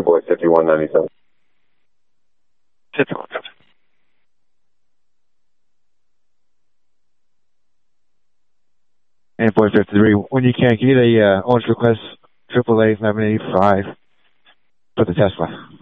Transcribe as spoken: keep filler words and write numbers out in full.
boy, fifty-one ninety-seven. fifty-one. And boy fifty-three, when you can, get a uh, owner's request, triple A eleven eighty-five for the Tesla.